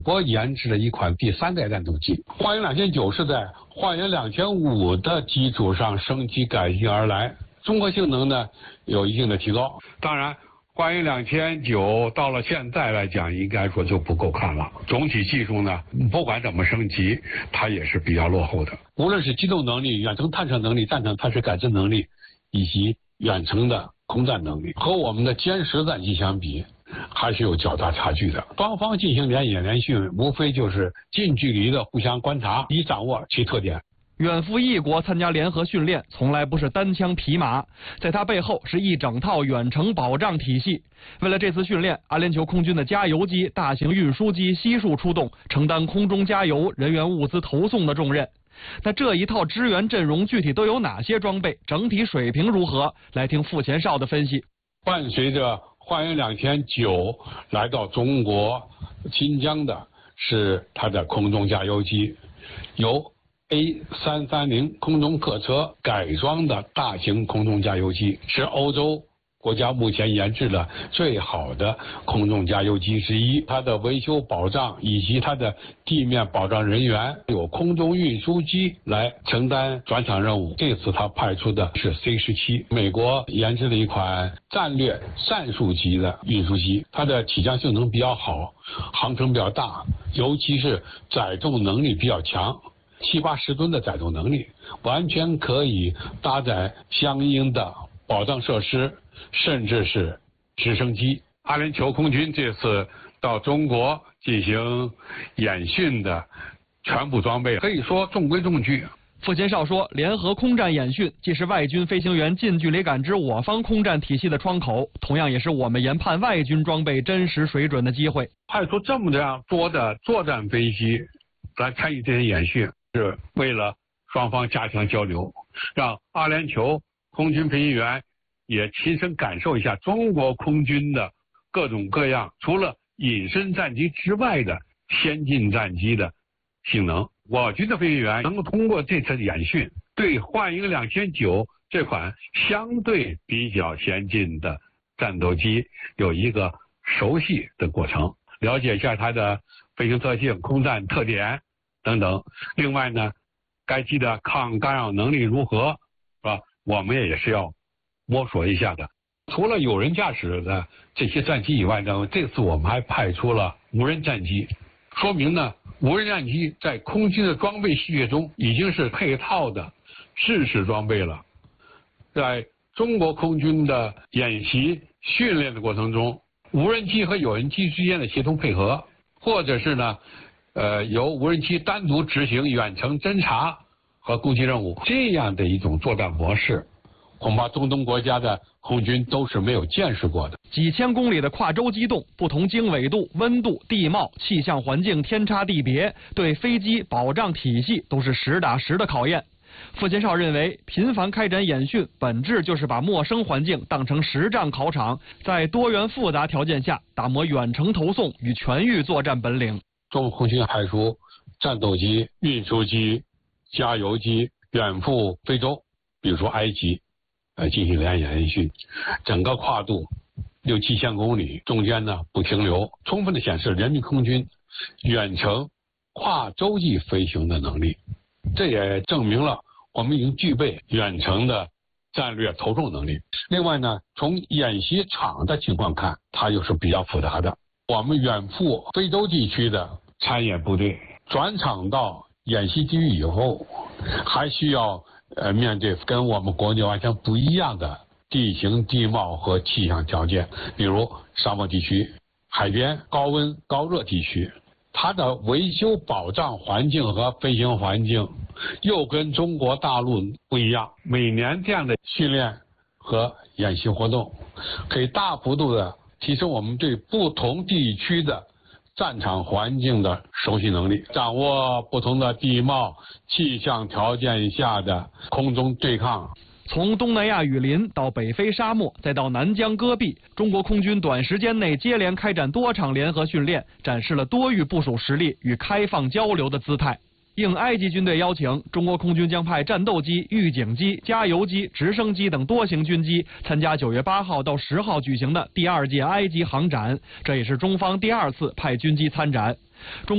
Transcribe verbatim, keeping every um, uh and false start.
国研制了一款第三代战斗机，幻影两千九是在幻影两千五的基础上升级改进而来，综合性能呢有一定的提高。当然，幻影两千九到了现在来讲，应该说就不够看了。总体技术呢，不管怎么升级，它也是比较落后的。无论是机动能力、远程探测能力、战场探视感知能力，以及远程的空战能力，和我们的歼十战机相比，还是有较大差距的。双方进行联演联训，无非就是近距离的互相观察，以掌握其特点。 远赴异国参加联合训练，从来不是单枪匹马，在它背后是一整套远程保障体系。为了这次训练，阿联酋空军的加油机、大型运输机悉数出动，承担空中加油、人员物资投送的重任。那这一套支援阵容具体都有哪些装备？整体水平如何？来听傅前哨的分析。 伴随着幻影两千九来到中国新疆的是它的空中加油机，由 A 三三零空中客车改装的大型空中加油机，是欧洲国家目前研制的最好的空中加油机之一。它的维修保障以及它的地面保障人员有空中运输机来承担转场任务。这次它派出的是 C 十七，美国研制的一款战略战术级的运输机，它的起降性能比较好，航程比较大，尤其是载重能力比较强。七八十吨的载重能力，完全可以搭载相应的保障设施，甚至是直升机。阿联酋空军这次到中国进行演训的全部装备，可以说中规中矩。 傅前哨说，联合空战演训既是外军飞行员近距离感知我方空战体系的窗口，同样也是我们研判外军装备真实水准的机会。 派出这么这样多的作战飞机来参与这些演训，是为了双方加强交流，让阿联酋空军飞行员也亲身感受一下中国空军的各种各样除了隐身战机之外的先进战机的性能。我军的飞行员能够通过这次演训，对幻影两千九这款相对比较先进的战斗机有一个熟悉的过程，了解一下它的飞行特性、空战特点等等。另外呢，该机的抗干扰能力如何，是吧？我们也是要摸索一下的。除了有人驾驶的这些战机以外呢，这次我们还派出了无人战机，说明呢，无人战机在空军的装备序列中已经是配套的制式装备了。在中国空军的演习训练的过程中，无人机和有人机之间的协同配合，或者是呢，呃，由无人机单独执行远程侦察和攻击任务，这样的一种作战模式，恐怕中东国家的空军都是没有见识过的。 几千公里的跨洲机动，不同经纬度、温度、地貌、气象环境天差地别，对飞机保障体系都是实打实的考验。傅前哨认为，频繁开展演训，本质就是把陌生环境当成实战考场，在多元复杂条件下打磨远程投送与全域作战本领。 中国空军派出战斗机、运输机、加油机远赴非洲，比如说埃及，呃，进行联演演训，整个跨度六七千公里，中间呢不停留，充分的显示人民空军远程跨洲际飞行的能力。这也证明了我们已经具备远程的战略投送能力。另外呢，从演习场的情况看，它又是比较复杂的。我们远赴非洲地区的参演部队转场到演习地域以后，还需要呃面对跟我们国内完全不一样的地形地貌和气象条件，比如沙漠地区、海边、高温高热地区，它的维修保障环境和飞行环境又跟中国大陆不一样。每年这样的训练和演习活动，可以大幅度的提升我们对不同地区的战场环境的熟悉能力，掌握不同的地貌气象条件下的空中对抗。 从东南亚雨林到北非沙漠，再到南疆戈壁，中国空军短时间内接连开展多场联合训练，展示了多域部署实力与开放交流的姿态。应埃及军队邀请，中国空军将派战斗机、预警机、加油机、直升机等多型军机参加九月八号到十号举行的第二届埃及航展，这也是中方第二次派军机参展。中